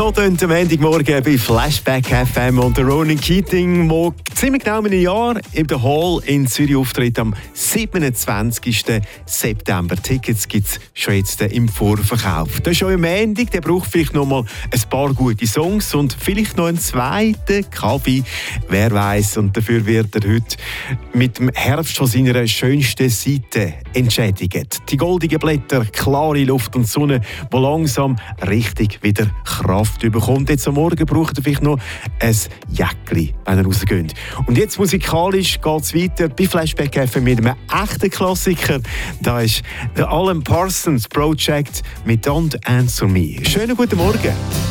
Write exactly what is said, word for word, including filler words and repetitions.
So tönt am Montagmorgen bei Flashback F M und der Ronan Keating, der ziemlich genau in einem Jahr in der Hall in Zürich auftritt am siebenundzwanzigsten September. Tickets gibt es schon jetzt im Vorverkauf. Das ist schon am Montag, der braucht vielleicht noch mal ein paar gute Songs und vielleicht noch einen zweiten Kaffee. Wer weiß, und dafür wird er heute mit dem Herbst von seiner schönsten Seite entschädigt. Die goldigen Blätter, klare Luft und Sonne, die langsam richtig wieder Kraft bekommt. Jetzt am Morgen braucht er vielleicht noch ein Jäckli, wenn er rausgeht. Und jetzt musikalisch geht es weiter bei Flashback F M mit einem echten Klassiker. Da ist der Alan Parsons Project mit Don't Answer Me. Schönen guten Morgen.